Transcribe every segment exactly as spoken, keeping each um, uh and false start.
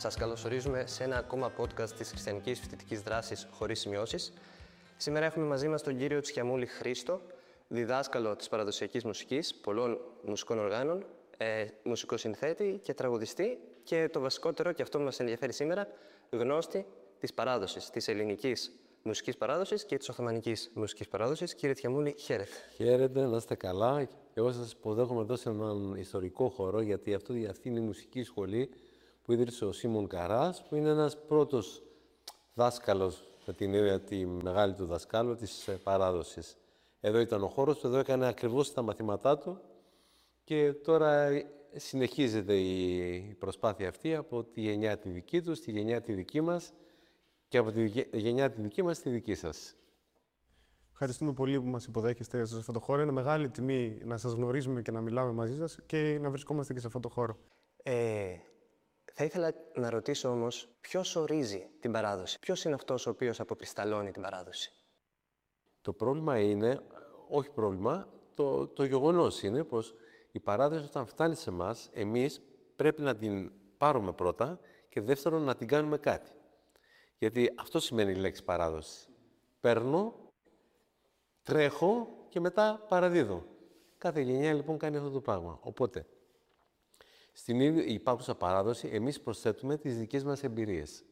Σας καλωσορίζουμε σε ένα ακόμα podcast της Χριστιανικής Φοιτητικής Δράσης χωρίς σημειώσεις. Σήμερα έχουμε μαζί μας τον κύριο Τσιαμούλη Χρήστο, διδάσκαλο της παραδοσιακής μουσικής, πολλών μουσικών οργάνων, ε, μουσικοσυνθέτη και τραγουδιστή και το βασικότερο, και αυτό που μας ενδιαφέρει σήμερα, γνώστη της παράδοσης, της ελληνικής μουσικής παράδοσης και της οθωμανικής μουσικής παράδοσης. Κύριε Τσιαμούλη, χαίρετε. Χαίρετε, να είστε καλά. Εγώ σας υποδέχομαι εδώ σε έναν ιστορικό χώρο, γιατί αυτή, αυτή είναι η μουσική σχολή που ίδρυσε ο Σίμων Καράς, που είναι ένας πρώτος δάσκαλος, με την ίδια τη μεγάλη του δασκάλου, της παράδοσης. Εδώ ήταν ο χώρος του, εδώ έκανε ακριβώς τα μαθήματά του και τώρα συνεχίζεται η προσπάθεια αυτή από τη γενιά τη δική του, στη γενιά τη δική μας και από τη γενιά τη δική μας στη δική σας. Ευχαριστούμε πολύ που μας υποδέχεστε σε αυτό το χώρο. Είναι μεγάλη τιμή να σας γνωρίζουμε και να μιλάμε μαζί σας και να βρισκόμαστε και σε αυτό το χώρο. Ε, θα ήθελα να ρωτήσω όμως, ποιος ορίζει την παράδοση, ποιος είναι αυτός ο οποίος αποκρισταλώνει την παράδοση? Το πρόβλημα είναι, όχι πρόβλημα, το, το γεγονός είναι πως η παράδοση όταν φτάνει σε εμάς, εμείς πρέπει να την πάρουμε πρώτα και δεύτερον να την κάνουμε κάτι. Γιατί αυτό σημαίνει η λέξη παράδοση. Παίρνω, τρέχω και μετά παραδίδω. Κάθε γενιά λοιπόν κάνει αυτό το πράγμα. Οπότε, στην υπάρχουσα παράδοση, εμείς προσθέτουμε τις δικές μας εμπειρίες.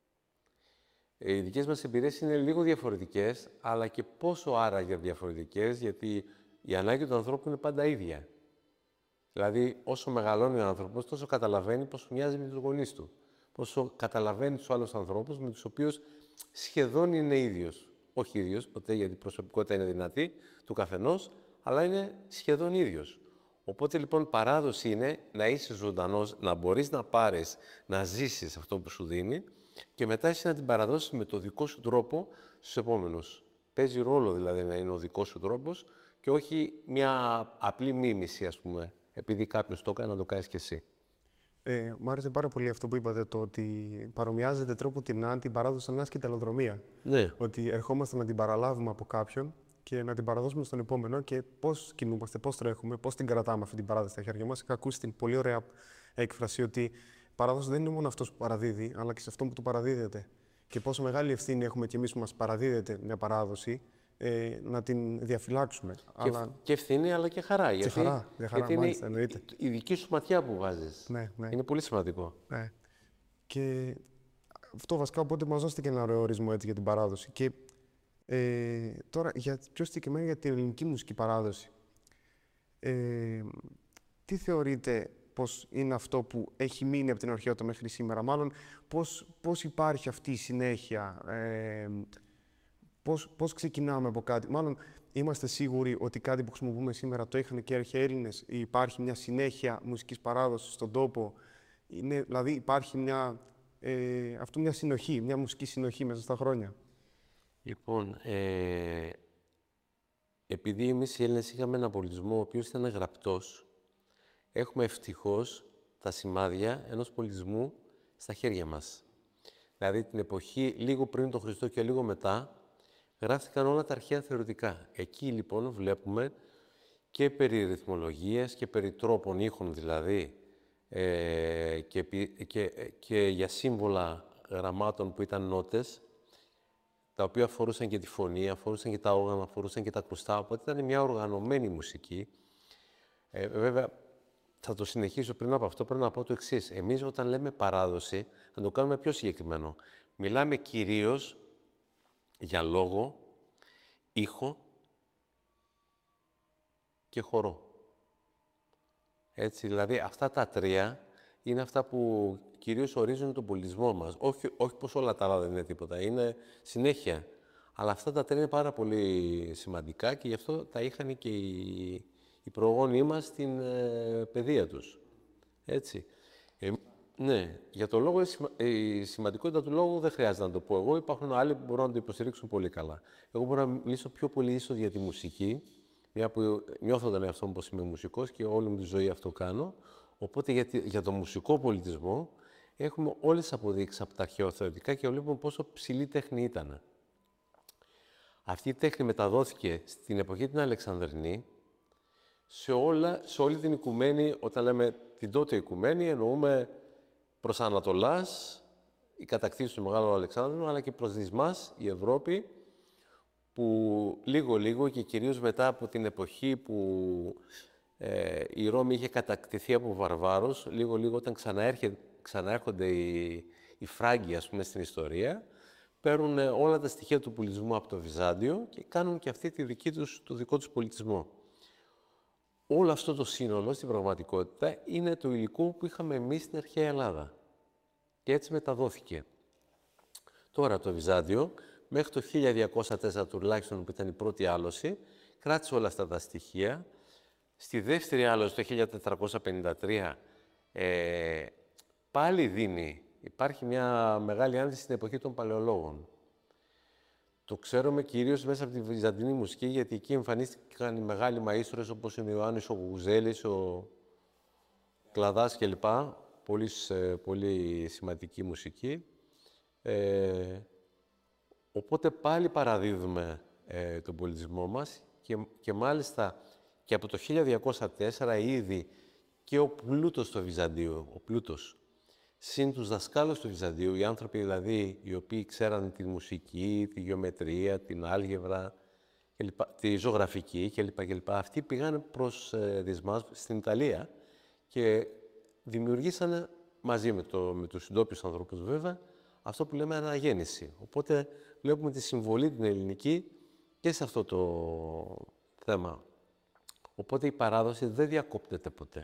Οι δικές μας εμπειρίες είναι λίγο διαφορετικές, αλλά και πόσο άραγε διαφορετικές, γιατί η ανάγκη του ανθρώπου είναι πάντα ίδια. Δηλαδή, όσο μεγαλώνει ο άνθρωπος, τόσο καταλαβαίνει πόσο μοιάζει με τους γονείς του. Πόσο καταλαβαίνει τους άλλους ανθρώπους, με τους οποίους σχεδόν είναι ίδιος. Όχι ίδιος, ποτέ, γιατί η προσωπικότητα είναι δυνατή του καθενός, αλλά είναι σχεδόν ίδιος. Οπότε, λοιπόν, παράδοση είναι να είσαι ζωντανός, να μπορείς να πάρεις, να ζήσεις αυτό που σου δίνει και μετά εσύ να την παραδώσεις με το δικό σου τρόπο στους επόμενους. Παίζει ρόλο, δηλαδή, να είναι ο δικός σου τρόπος και όχι μια απλή μίμηση, ας πούμε, επειδή κάποιος το έκανε, να το κάνεις κι εσύ. Ε, μου άρεσε πάρα πολύ αυτό που είπατε, το ότι παρομοιάζεται τρόπο την, την παράδοση σαν μια σκηταλοδρομία. Ναι. Ότι ερχόμαστε να την παραλάβουμε από κάποιον και να την παραδώσουμε στον επόμενο και πώς κινούμαστε, πώς τρέχουμε, πώς την κρατάμε αυτή την παράδοση στα χέρια μας. Είχα ακούσει την πολύ ωραία έκφραση ότι η παράδοση δεν είναι μόνο αυτός που παραδίδει, αλλά και σε αυτόν που του παραδίδεται. Και πόσο μεγάλη ευθύνη έχουμε κι εμείς που μας παραδίδεται μια παράδοση, ε, να την διαφυλάξουμε. Και, αλλά... και ευθύνη, αλλά και χαρά. Και γιατί, χαρά, για χαρά, γιατί μάλιστα, είναι εννοείται. η, η δική σου ματιά που βάζεις. Ναι, ναι. Είναι πολύ σημαντικό. Ναι. Και αυτό βασικά, οπότε μας δώσετε και ένα ωραίο ορισμό έτσι για την παράδοση. Και ε, τώρα, για, πιο συγκεκριμένα για την ελληνική μουσική παράδοση. Ε, τι θεωρείτε πως είναι αυτό που έχει μείνει από την αρχαιότητα μέχρι σήμερα? Μάλλον, πώς, πώς υπάρχει αυτή η συνέχεια, ε, πώς, πώς ξεκινάμε από κάτι? Μάλλον, είμαστε σίγουροι ότι κάτι που χρησιμοποιούμε σήμερα το είχαν και οι αρχαίοι Έλληνες? Υπάρχει μια συνέχεια μουσικής παράδοσης στον τόπο? Είναι, δηλαδή, υπάρχει μια, ε, αυτό μια συνοχή, μια μουσική συνοχή μέσα στα χρόνια? Λοιπόν, ε, επειδή εμείς οι Έλληνες είχαμε έναν πολιτισμό ο οποίος ήταν γραπτός, έχουμε ευτυχώς τα σημάδια ενός πολιτισμού στα χέρια μας. Δηλαδή, την εποχή λίγο πριν τον Χριστό και λίγο μετά, γράφτηκαν όλα τα αρχαία θεωρητικά. Εκεί, λοιπόν, βλέπουμε και περί ρυθμολογίας και περί τρόπων ήχων, δηλαδή, ε, και, και, και για σύμβολα γραμμάτων που ήταν νότες, τα οποία αφορούσαν και τη φωνή, αφορούσαν και τα όργανα, αφορούσαν και τα ακουστά, οπότε ήταν μια οργανωμένη μουσική. Ε, βέβαια, θα το συνεχίσω πριν από αυτό, πρέπει να πω το εξής. Εμείς όταν λέμε παράδοση, θα το κάνουμε πιο συγκεκριμένο. Μιλάμε κυρίως για λόγο, ήχο και χορό. Έτσι, δηλαδή, αυτά τα τρία είναι αυτά που κυρίως ορίζουν τον πολιτισμό μας. Όχι, όχι πως όλα τα άλλα δεν είναι τίποτα, είναι συνέχεια. Αλλά αυτά τα τρία είναι πάρα πολύ σημαντικά και γι' αυτό τα είχαν και οι, οι προγόνοι μας στην ε, παιδεία τους. Έτσι. Ε, ναι, για το λόγο, η σημαντικότητα του λόγου δεν χρειάζεται να το πω εγώ. Υπάρχουν άλλοι που μπορούν να το υποστηρίξουν πολύ καλά. Εγώ μπορώ να μιλήσω πιο πολύ ίσως για τη μουσική, μια που νιώθω τον εαυτό μου πως είμαι μουσικός και όλη μου τη ζωή αυτό κάνω. Οπότε για, για το μουσικό πολιτισμό έχουμε όλες τις αποδείξεις από τα αρχαιοθεωρητικά και βλέπουμε πόσο ψηλή τέχνη ήταν. Αυτή η τέχνη μεταδόθηκε στην εποχή την Αλεξανδρινή σε, όλα, σε όλη την οικουμένη. Όταν λέμε την τότε οικουμένη, εννοούμε προς Ανατολάς, η κατακτήση του Μεγάλου Αλεξάνδρου, αλλά και προς δυσμάς η Ευρώπη, που λίγο-λίγο και κυρίως μετά από την εποχή που ε, η Ρώμη είχε κατακτηθεί από βαρβάρους, λίγο-λίγο όταν ξαναέρχονται οι, οι Φράγκοι, ας πούμε, στην ιστορία, παίρνουν όλα τα στοιχεία του πολιτισμού από το Βυζάντιο και κάνουν και αυτή τη δική τους, το δικό τους πολιτισμό. Όλο αυτό το σύνολο, στην πραγματικότητα, είναι το υλικό που είχαμε εμείς στην αρχαία Ελλάδα. Και έτσι μεταδόθηκε. Τώρα το Βυζάντιο, μέχρι το χίλια διακόσια τέσσερα τουλάχιστον, που ήταν η πρώτη άλωση, κράτησε όλα αυτά τα στοιχεία. Στη δεύτερη άλωση, το χίλια τετρακόσια πενήντα τρία, ε, πάλι δίνει. Υπάρχει μια μεγάλη άνθηση στην εποχή των Παλαιολόγων. Το ξέρουμε κυρίως μέσα από τη βυζαντινή μουσική, γιατί εκεί εμφανίστηκαν οι μεγάλοι μαΐστρες, όπως είναι ο Ιωάννης ο Γουζέλης, ο Κλαδάς κλπ. Πολύ, πολύ σημαντική μουσική. Ε, οπότε πάλι παραδίδουμε ε, τον πολιτισμό μας και, και μάλιστα και από το χίλια διακόσια τέσσερα ήδη και ο πλούτος στο Βυζαντίο, ο πλούτος, συν τους δασκάλους του Βυζαντίου, οι άνθρωποι δηλαδή οι οποίοι ξέραν τη μουσική, τη γεωμετρία, την άλγευρα, τη ζωγραφική κλπ. κλπ. Αυτοί πήγαν προς ε, δυσμάς στην Ιταλία και δημιουργήσανε μαζί με, το, με τους ντόπιους ανθρώπους βέβαια αυτό που λέμε αναγέννηση. Οπότε βλέπουμε τη συμβολή την ελληνική και σε αυτό το θέμα. Οπότε η παράδοση δεν διακόπτεται ποτέ.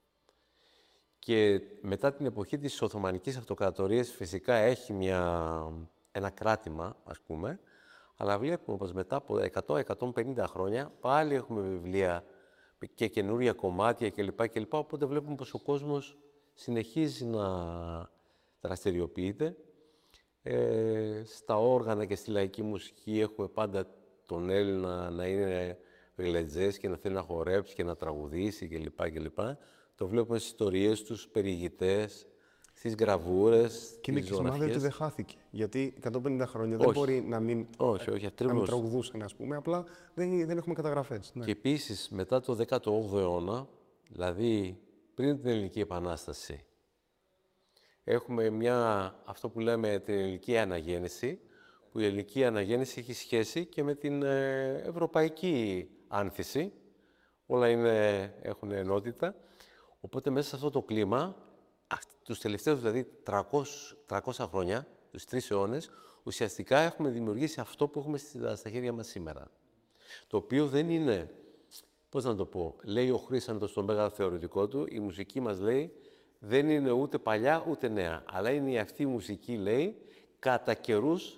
Και μετά την εποχή της Οθωμανικής Αυτοκρατορίας φυσικά έχει μια, ένα κράτημα, ας πούμε, αλλά βλέπουμε πως μετά από εκατό με εκατόν πενήντα χρόνια πάλι έχουμε βιβλία και καινούρια κομμάτια κλπ. κλπ. Οπότε βλέπουμε πως ο κόσμος συνεχίζει να δραστηριοποιείται. Ε, στα όργανα και στη λαϊκή μουσική έχουμε πάντα τον Έλληνα να είναι γλετζές και να θέλει να χορέψει και να τραγουδήσει κλπ. κλπ. Το βλέπουμε στις ιστορίες τους, περιηγητές, στις γραβούρες, και είναι και σημάδι ότι δεν χάθηκε. Γιατί εκατόν πενήντα χρόνια δεν όχι. μπορεί να μην, όχι, όχι, να μην τραγουδούσαν, ας πούμε, απλά δεν, δεν έχουμε καταγραφές. Ναι. Και επίσης, μετά το δέκατο όγδοο αιώνα, δηλαδή πριν την Ελληνική Επανάσταση, έχουμε μια, αυτό που λέμε την Ελληνική Αναγέννηση, που η Ελληνική Αναγέννηση έχει σχέση και με την ε, Ευρωπαϊκή Άνθηση. Όλα είναι, έχουν ενότητα. Οπότε μέσα σε αυτό το κλίμα, τους τελευταίους δηλαδή τριακόσια χρόνια, τους τρεις αιώνες, ουσιαστικά έχουμε δημιουργήσει αυτό που έχουμε στα χέρια μας σήμερα. Το οποίο δεν είναι, πώς να το πω, λέει ο Χρύσαντος στο μέγα θεωρητικό του, η μουσική μας λέει, δεν είναι ούτε παλιά ούτε νέα, αλλά είναι αυτή η μουσική, λέει, κατά καιρούς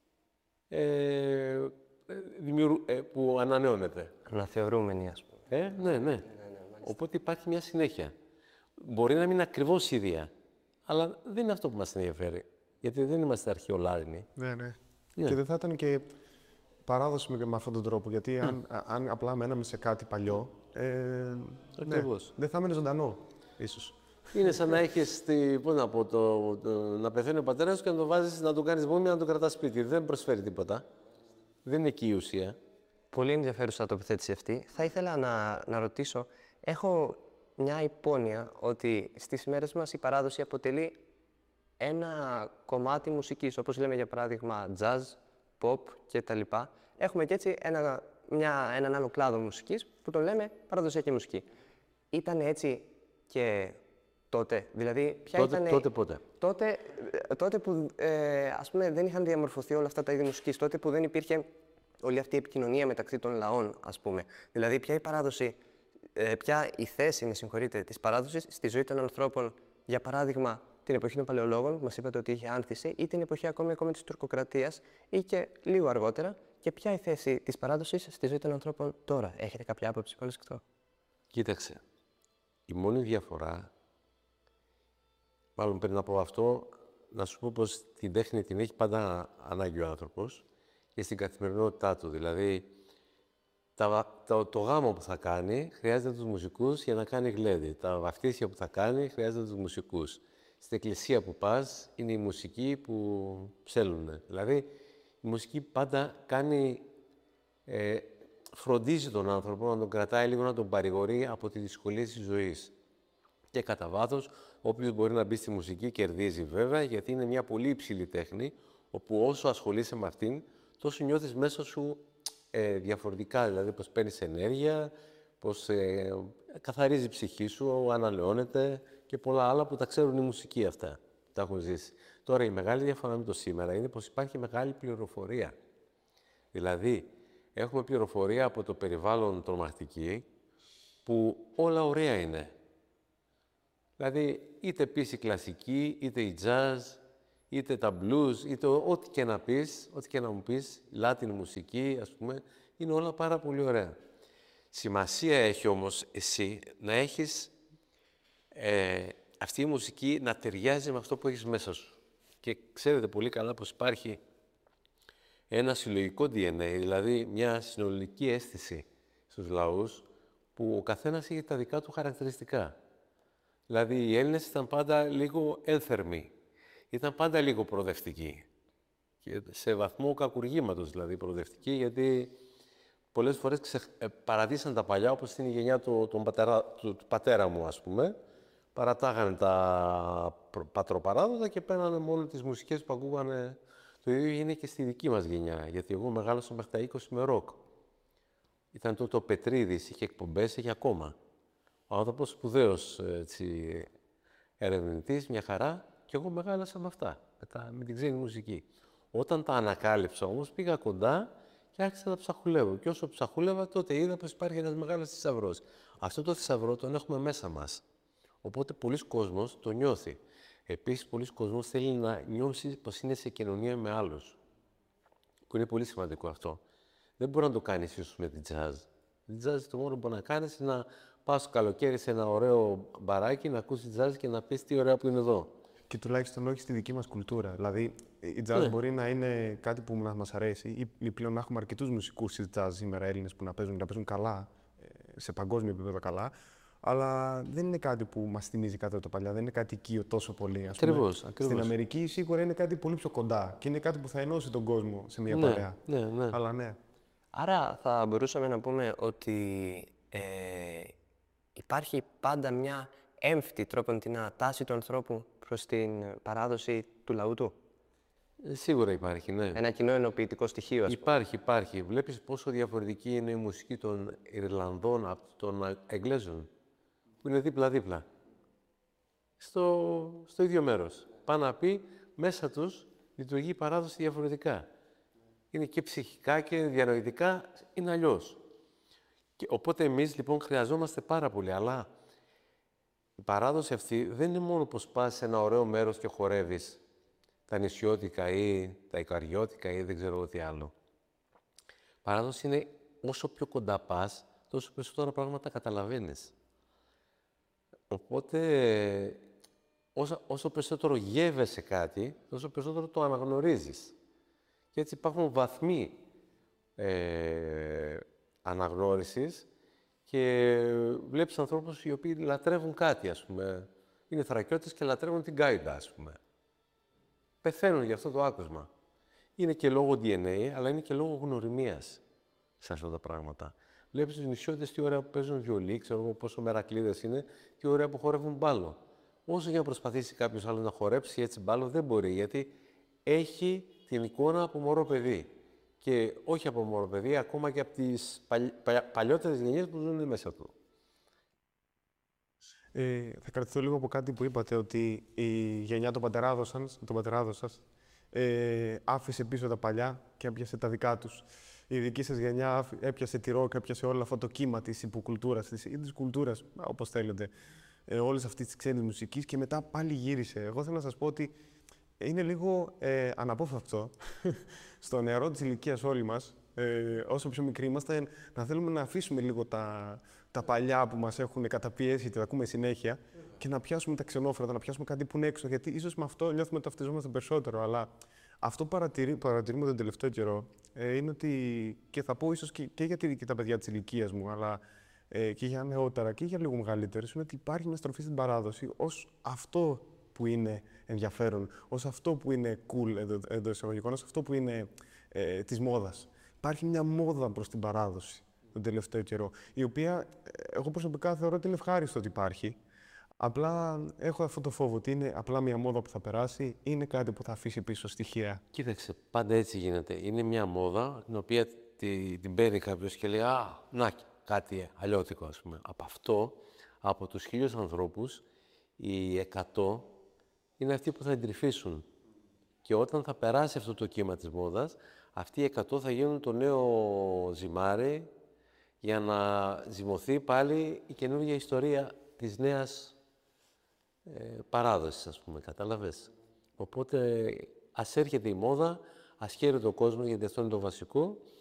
ε, δημιουργου, ε, που ανανεώνεται. Αναθεωρούμενη, ας πούμε. Ε, ναι, ναι. ναι, ναι Οπότε υπάρχει μια συνέχεια. Μπορεί να μην είναι ακριβώς ίδια, αλλά δεν είναι αυτό που μας ενδιαφέρει. Γιατί δεν είμαστε αρχαιολάρινοι. Ναι, ναι. Yeah. Και δεν θα ήταν και παράδοση με, με αυτόν τον τρόπο. Γιατί αν, mm. αν απλά μέναμε σε κάτι παλιό, ε, ναι, δεν θα έμενε ζωντανό, ίσως. Είναι σαν να έχεις, πώς να πω, το, το, να πεθαίνει ο πατέρας σου και να τον βάζεις, να τον κάνεις μούμια, να τον κρατάς σπίτι. Δεν προσφέρει τίποτα. Δεν είναι εκεί η ουσία. Πολύ ενδιαφέρουσα τοποθέτηση αυτή. Θα ήθελα να, να ρωτήσω, έχω μια υπόνοια ότι στις ημέρες μας η παράδοση αποτελεί ένα κομμάτι μουσικής, όπως λέμε για παράδειγμα jazz, pop κτλ. Έχουμε και έτσι ένα, μια, έναν άλλο κλάδο μουσικής που τον λέμε παραδοσιακή μουσική. Ήταν έτσι και τότε, δηλαδή ποια τότε, ήταν... Τότε πότε. Τότε, τότε που ε, ας πούμε, δεν είχαν διαμορφωθεί όλα αυτά τα είδη μουσικής, τότε που δεν υπήρχε όλη αυτή η επικοινωνία μεταξύ των λαών, ας πούμε. Δηλαδή ποια η παράδοση, ε, ποια η θέση, με συγχωρείτε, της παράδοσης στη ζωή των ανθρώπων, για παράδειγμα, την εποχή των Παλαιολόγων, μας είπατε ότι είχε άνθηση, ή την εποχή ακόμη, ακόμη της τουρκοκρατίας, ή και λίγο αργότερα, και ποια η θέση της παράδοσης στη ζωή των ανθρώπων τώρα. Έχετε κάποια άποψη πάνω σε αυτό? Κοίταξε, η μόνη διαφορά, μάλλον πριν από αυτό, να σου πω πως την τέχνη την έχει πάντα ανάγκη ο άνθρωπος και στην καθημερινότητά του. Δηλαδή, τα, το, το γάμο που θα κάνει χρειάζεται τους μουσικούς για να κάνει γλέντι. Τα βαφτίσια που θα κάνει χρειάζεται τους μουσικούς. Στην εκκλησία που πας είναι η μουσική που ψέλνουν. Δηλαδή, η μουσική πάντα κάνει, ε, φροντίζει τον άνθρωπο να τον κρατάει λίγο, να τον παρηγορεί από τις δυσκολίες της ζωής. Και κατά βάθος, Όποιος μπορεί να μπει στη μουσική κερδίζει βέβαια, γιατί είναι μια πολύ υψηλή τέχνη, όπου όσο ασχολείσαι με αυτήν, τόσο νιώθεις μέσα σου ε, διαφορετικά, δηλαδή πως παίρνεις ενέργεια, πως ε, καθαρίζει η ψυχή σου, ανανεώνεται και πολλά άλλα που τα ξέρουν οι μουσικοί αυτά, τα έχουν ζήσει. Τώρα η μεγάλη διαφορά με το σήμερα είναι πως υπάρχει μεγάλη πληροφορία. Δηλαδή, έχουμε πληροφορία από το περιβάλλον τρομακτική, που όλα ωραία είναι. Δηλαδή, είτε πεις η κλασική, είτε η jazz, είτε τα blues, είτε ό,τι και να πεις, ό,τι και να μου πεις, Latin μουσική, ας πούμε, είναι όλα πάρα πολύ ωραία. Σημασία έχει όμως εσύ να έχεις ε, αυτή η μουσική να ταιριάζει με αυτό που έχεις μέσα σου. Και ξέρετε πολύ καλά πως υπάρχει ένα συλλογικό ντι εν έι, δηλαδή μια συνολική αίσθηση στους λαούς, που ο καθένας είχε τα δικά του χαρακτηριστικά. Δηλαδή, οι Έλληνες ήταν πάντα λίγο ένθερμοι, ήταν πάντα λίγο προοδευτικοί. Και σε βαθμό κακουργήματος, δηλαδή, προοδευτικοί, γιατί πολλές φορές ξε... ε, παρατήσαν τα παλιά, όπως είναι η γενιά του, του, πατέρα, του, του πατέρα μου, ας πούμε. Παρατάγανε τα πατροπαράδοτα και παίρνανε μόνο τις μουσικές που ακούγανε. Το ίδιο είναι και στη δική μας γενιά, γιατί εγώ μεγάλωσα μέχρι τα είκοσι με ροκ. Ήταν τότε ο Πετρίδης, είχε εκπομπές, είχε ακόμα. Ο άνθρωπος σπουδαίος ερευνητής, μια χαρά, και εγώ μεγάλωσα με αυτά, με, τα, με την ξένη μουσική. Όταν τα ανακάλυψα όμως, πήγα κοντά και άρχισα να ψαχουλεύω. Και όσο ψαχούλευα, τότε είδα πως υπάρχει ένας μεγάλος θησαυρός. Αυτό το θησαυρό τον έχουμε μέσα μας. Οπότε πολλοί κόσμος το νιώθει. Επίσης, πολλοί κόσμος θέλει να νιώσει πως είναι σε κοινωνία με άλλους. Που είναι πολύ σημαντικό αυτό. Δεν μπορεί να το κάνεις ίσως με την jazz. Την jazz το μόνο που μπορεί να κάνεις είναι να πας το καλοκαίρι σε ένα ωραίο μπαράκι, να ακούσεις jazz και να πεις τι ωραία που είναι εδώ. Και τουλάχιστον όχι στη δική μας κουλτούρα. Δηλαδή, η jazz ναι. μπορεί να είναι κάτι που να μας αρέσει, ή πλέον να έχουμε αρκετούς μουσικούς της jazz σήμερα Έλληνες που να παίζουν, να παίζουν καλά, σε παγκόσμιο επίπεδο καλά, αλλά δεν είναι κάτι που μας θυμίζει κάτι από το παλιά, δεν είναι κάτι οικείο τόσο πολύ. Ας ακριβώς, πούμε. ακριβώς. Στην Αμερική σίγουρα είναι κάτι πολύ πιο κοντά και είναι κάτι που θα ενώσει τον κόσμο σε μια ναι, παρέα. Ναι, ναι. Αλλά ναι. Άρα θα μπορούσαμε να πούμε ότι ε, υπάρχει πάντα μια έμφυτη τρόπον την τάση του ανθρώπου προς την παράδοση του λαού του. Ε, σίγουρα υπάρχει, ναι. Ένα κοινό ενοποιητικό στοιχείο, ας πούμε. Υπάρχει, υπάρχει. Βλέπεις πόσο διαφορετική είναι η μουσική των Ιρλανδών από των Εγγλέζων, που είναι δίπλα-δίπλα. Στο, στο ίδιο μέρος. Πάνω να πει, μέσα τους λειτουργεί η παράδοση διαφορετικά. Είναι και ψυχικά και διανοητικά είναι αλλιώς. Και, οπότε εμείς λοιπόν χρειαζόμαστε πάρα πολύ, αλλά η παράδοση αυτή δεν είναι μόνο πως πας σε ένα ωραίο μέρος και χορεύεις τα νησιώτικα ή τα οικαριώτικα ή δεν ξέρω τι άλλο. Η παράδοση είναι όσο πιο κοντά πας, τόσο περισσότερα πράγματα καταλαβαίνεις. Οπότε, όσο, όσο περισσότερο γεύεσαι κάτι, τόσο περισσότερο το αναγνωρίζεις. Και έτσι υπάρχουν βαθμοί ε, αναγνώρισης και βλέπεις ανθρώπους οι οποίοι λατρεύουν κάτι, ας πούμε. Είναι θρακιώτες και λατρεύουν την γκάιντα, ας πούμε. Πεθαίνουν για αυτό το άκουσμα. Είναι και λόγω ντι εν έι, αλλά είναι και λόγω γνωριμίας σε αυτά τα πράγματα. Βλέπεις τους νησιώτες τι ωραία που παίζουν βιολί, ξέρω εγώ πόσο μερακλείδες είναι, τι ωραία που χορεύουν μπάλο. Όσο για να προσπαθήσει κάποιος άλλος να χορέψει έτσι μπάλο, δεν μπορεί, γιατί έχει την εικόνα από μωρό παιδί. Και όχι από μωρό παιδί, ακόμα και από τις παλι... παλιότερες γενιές που ζουν μέσα του. Ε, θα κρατηθώ λίγο από κάτι που είπατε, ότι η γενιά των πατεράδων σας, των πατεράδων σας ε, άφησε πίσω τα παλιά και έπιασε τα δικά τους. Η δική σας γενιά έπιασε τη ροκ, έπιασε όλο αυτό το κύμα της υποκουλτούρας, της, ή της κουλτούρας, όπως θέλετε, ε, όλης αυτής της ξένης μουσικής και μετά πάλι γύρισε. Εγώ θέλω να σας πω ότι είναι λίγο ε, αναπόφευκτο στο νεαρό της ηλικίας όλοι μας, ε, όσο πιο μικροί είμαστε, να θέλουμε να αφήσουμε λίγο τα, τα παλιά που μας έχουν καταπιέσει και τα ακούμε συνέχεια και να πιάσουμε τα ξενόφερτα, να πιάσουμε κάτι που είναι έξω, γιατί ίσως με αυτό νιώθουμε ότι ταυτιζόμαστε περισσότερο, αλλά αυτό που παρατηρεί, παρατηρούμε τον τελευταίο καιρό ε, είναι ότι, και θα πω ίσως και, και για και τα παιδιά της ηλικίας μου, αλλά ε, και για νεότερα και για λίγο μεγαλύτερες, είναι ότι υπάρχει μια στροφή στην παράδοση ως αυτό που είναι ενδιαφέρον, ως αυτό που είναι cool εντός εισαγωγικών, ως αυτό που είναι ε, της μόδας. Υπάρχει μια μόδα προς την παράδοση τον τελευταίο καιρό, η οποία εγώ προσωπικά θεωρώ ότι είναι ευχάριστο ότι υπάρχει, Απλά έχω αυτό το φόβο ότι είναι απλά μια μόδα που θα περάσει, είναι κάτι που θα αφήσει πίσω στοιχεία. Κοίταξε, πάντα έτσι γίνεται. Είναι μια μόδα την οποία τη- την παίρνει κάποιος και λέει «Α, να, κάτι αλλιώτικο», ας πούμε. Από αυτό, από τους χίλιους ανθρώπους, οι εκατό είναι αυτοί που θα εντρυφήσουν. Και όταν θα περάσει αυτό το κύμα της μόδας, αυτοί οι εκατό θα γίνουν το νέο ζυμάρι για να ζυμωθεί πάλι η καινούργια ιστορία της νέας ε, παράδοσης, ας πούμε, κατάλαβες. Οπότε ας έρχεται η μόδα, ας χαίρεται ο κόσμος, γιατί αυτό είναι το βασικό,